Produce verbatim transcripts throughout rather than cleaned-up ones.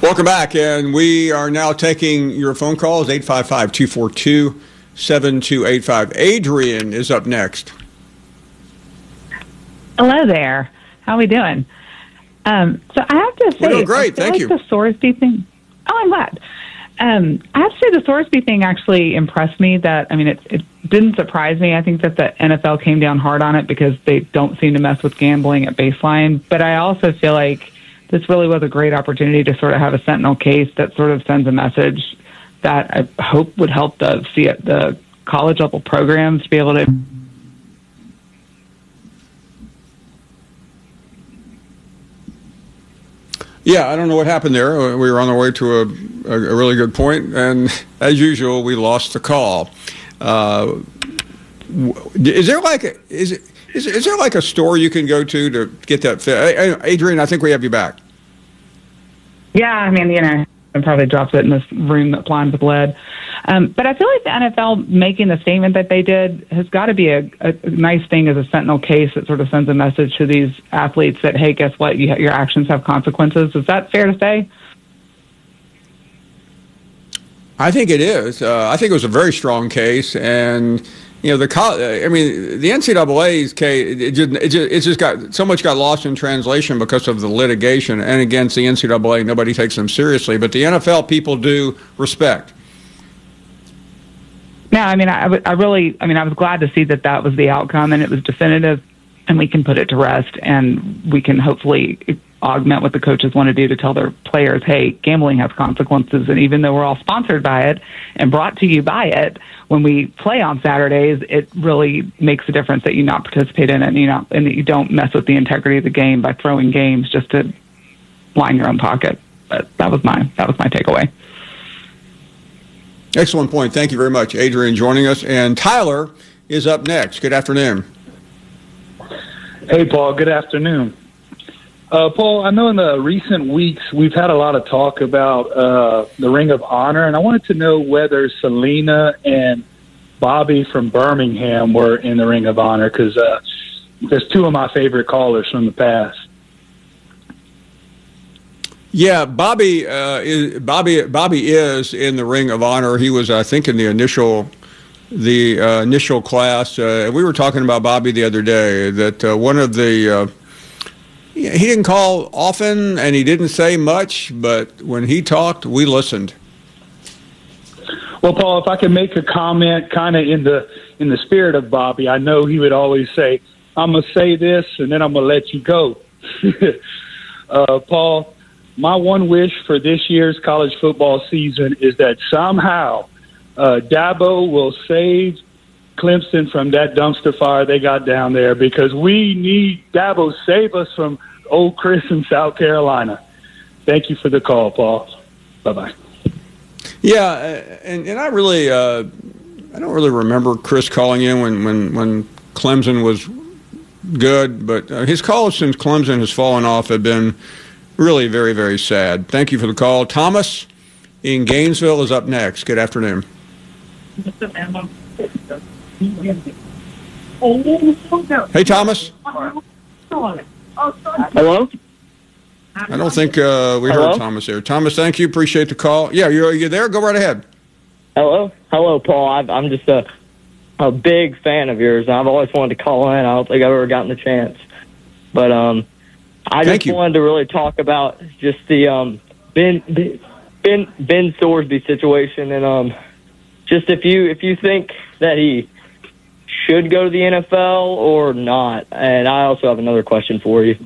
Welcome back, and we are now taking your phone calls, eight five five, two four two, seven two eight five. Adrian is up next. Hello there. How are we doing? Um, so I have to say, We're doing great. Thank like you. The Sorsby thing. Oh, I'm glad. Um, I have to say the Sorsby thing actually impressed me. That I mean, it, it didn't surprise me. I think that the N F L came down hard on it because they don't seem to mess with gambling at baseline. But I also feel like this really was a great opportunity to sort of have a sentinel case that sort of sends a message that I hope would help the the college level programs to be able to. Yeah, I don't know what happened there. We were on our way to a, a, a really good point, and as usual, we lost the call. Uh, is there like a, is it is, is there like a store you can go to to get that fit? Adrian, I think we have you back. Yeah, I mean, you know, I probably dropped it in this room that lined with lead. Um, but I feel like the N F L making the statement that they did has got to be a, a nice thing as a sentinel case that sort of sends a message to these athletes that, hey, guess what? You, your actions have consequences. Is that fair to say? I think it is. Uh, I think it was a very strong case, and you know, the I mean, the N C double A's case, it just, it just, it just got so much got lost in translation because of the litigation, and against the N C double A, nobody takes them seriously, but the N F L people do respect. No, I mean, I, I really, I mean, I was glad to see that that was the outcome, and it was definitive, and we can put it to rest, and we can hopefully augment what the coaches want to do to tell their players, hey, gambling has consequences, and even though we're all sponsored by it and brought to you by it, when we play on Saturdays, it really makes a difference that you not participate in it, and you not, and that you don't mess with the integrity of the game by throwing games just to line your own pocket. But that was my that was my takeaway. Excellent point. Thank you very much, Adrian, joining us. And Tyler is up next. Good afternoon. Hey, Paul. Good afternoon. Uh, Paul, I know in the recent weeks we've had a lot of talk about uh, the Ring of Honor, and I wanted to know whether Selena and Bobby from Birmingham were in the Ring of Honor, because uh, there's two of my favorite callers from the past. Yeah, Bobby uh, is Bobby. Bobby is in the Ring of Honor. He was, I think, in the initial the uh, initial class. Uh, we were talking about Bobby the other day. That uh, one of the uh, he didn't call often and he didn't say much, but when he talked, we listened. Well, Paul, if I could make a comment, kind of in the in the spirit of Bobby, I know he would always say, "I'm gonna say this and then I'm gonna let you go." uh, Paul. My one wish for this year's college football season is that somehow uh, Dabo will save Clemson from that dumpster fire they got down there, because we need Dabo save us from old Chris in South Carolina. Thank you for the call, Paul. Bye-bye. Yeah, and, and I really uh, I don't really remember Chris calling in when, when, when Clemson was good, but uh, his calls since Clemson has fallen off have been really very, very sad. Thank you for the call. Thomas in Gainesville is up next. Good afternoon. Hey, Thomas. Hello? I don't think uh, we Hello? heard Thomas there. Thomas, thank you. Appreciate the call. Yeah, you're, you there? Go right ahead. Hello? Hello, Paul. I've, I'm just a, a big fan of yours. I've always wanted to call in. I don't think I've ever gotten the chance. But, um... I Thank just you. wanted to really talk about just the um, Ben Ben Ben Sorsby situation, and um, just if you if you think that he should go to the N F L or not. And I also have another question for you.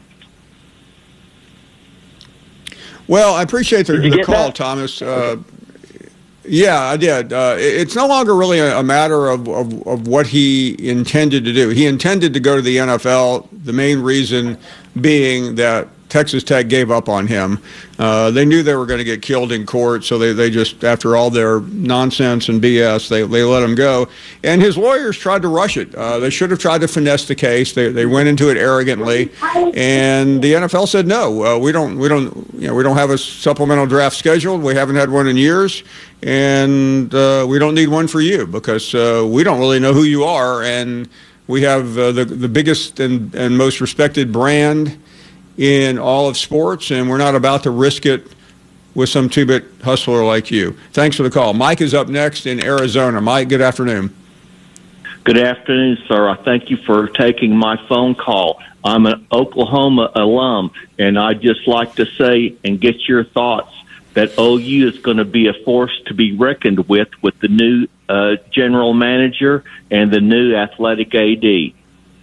Well, I appreciate the, Did you the get call, that? Thomas. Uh, yeah, I did. Uh, it- it's no longer really a, a matter of, of, of what he intended to do. He intended to go to the N F L. The main reason being that Texas Tech gave up on him. Uh, they knew they were going to get killed in court, so they, they just, after all their nonsense and B S, they, they let him go. And his lawyers tried to rush it. Uh, they should have tried to finesse the case. They, they went into it arrogantly, and the N F L said no. Uh, we don't we don't you know we don't have a supplemental draft scheduled. We haven't had one in years, and uh, we don't need one for you because uh, we don't really know who you are, and we have uh, the the biggest and, and most respected brand in all of sports, and we're not about to risk it with some two-bit hustler like you. Thanks for the call. Mike is up next in Arizona. Mike, good afternoon. Good afternoon, sir. I thank you for taking my phone call. I'm an Oklahoma alum, and I'd just like to say and get your thoughts that O U is going to be a force to be reckoned with with the new uh, general manager and the new athletic A D.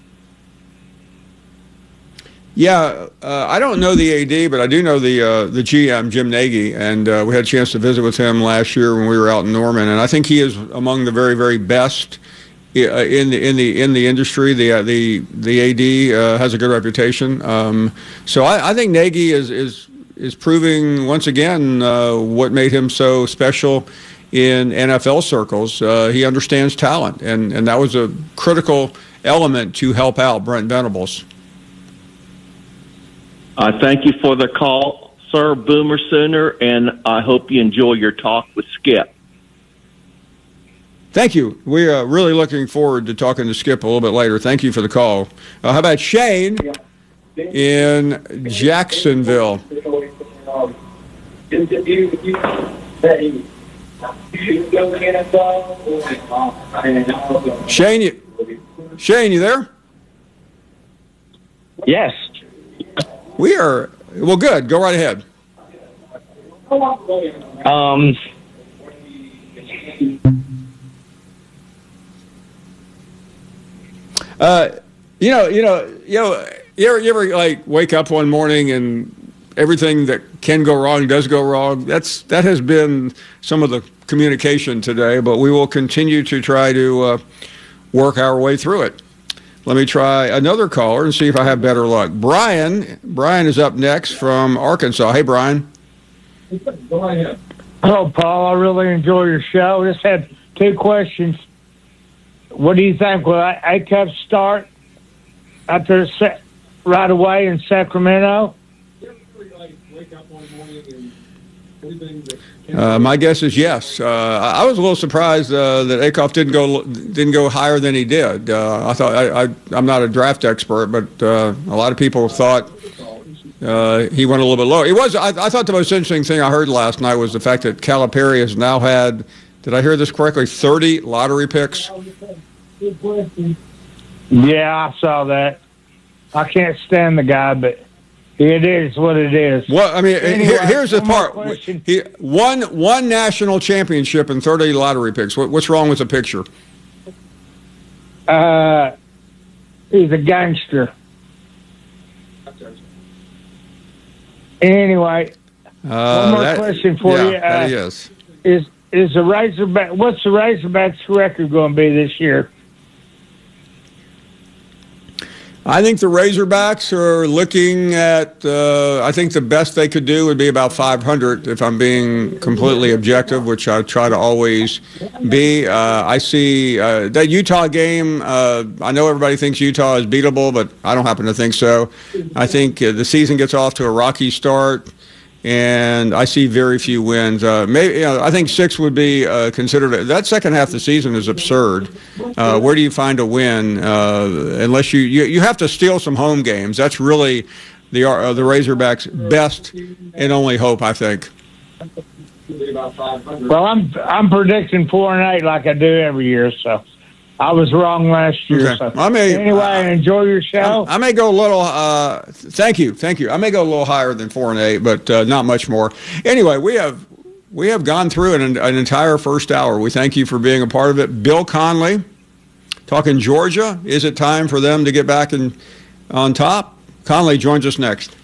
Yeah, uh, I don't know the A D, but I do know the uh, the G M, Jim Nagy, and uh, we had a chance to visit with him last year when we were out in Norman, and I think he is among the very, very best in the in the in the industry. The uh, the the A D uh, has a good reputation, um, so I, I think Nagy is is is proving once again uh, what made him so special in N F L circles. Uh, he understands talent, and and that was a critical element to help out Brent Venables. I thank you for the call, sir, Boomer Sooner, and I hope you enjoy your talk with Skip. Thank you. We are really looking forward to talking to Skip a little bit later. Thank you for the call. Uh, how about Shane in Jacksonville? Shane, you, Shane, you there? Yes. We are, well, good. Go right ahead. Um. Uh, you know, you know, you know, you ever, you ever like wake up one morning and everything that can go wrong does go wrong? That's that has been some of the communication today, but we will continue to try to uh, work our way through it. Let me try another caller and see if I have better luck. Brian, Brian is up next from Arkansas. Hey, Brian. Hello, Paul. I really enjoy your show. Just had two questions. What do you think? Will A C U P start out there right away in Sacramento? Uh, my guess is yes. Uh, I was a little surprised uh, that Acuff didn't go didn't go higher than he did. Uh, I thought I, I I'm not a draft expert, but uh, a lot of people thought uh, he went a little bit lower. It was. I, I thought the most interesting thing I heard last night was the fact that Calipari has now had. Did I hear this correctly? thirty lottery picks. Yeah, I saw that. I can't stand the guy, but. It is what it is. Well, I mean, anyway, here, here's the part. Question. He won one national championship and thirty lottery picks. What, what's wrong with the picture? Uh, he's a gangster. Anyway, uh, one more that, question for yeah, you. Uh, that is. is is the Razorback? What's the Razorbacks' record going to be this year? I think the Razorbacks are looking at, uh, I think the best they could do would be about five hundred, if I'm being completely objective, which I try to always be. Uh, I see uh, that Utah game, uh, I know everybody thinks Utah is beatable, but I don't happen to think so. I think uh, the season gets off to a rocky start, and I see very few wins. Uh, maybe you know, I think six would be uh, considered. That second half of the season is absurd. Uh, where do you find a win uh, unless you, you you have to steal some home games? That's really the uh, the Razorbacks' best and only hope, I think. Well, I'm I'm predicting four and eight like I do every year, so I was wrong last year. Okay. So. I may, anyway, uh, enjoy your show. I, I may go a little. Uh, thank you, thank you. I may go a little higher than four and eight, but uh, not much more. Anyway, we have we have gone through an, an entire first hour. We thank you for being a part of it. Bill Conley, talking Georgia. Is it time for them to get back in, on top? Conley joins us next.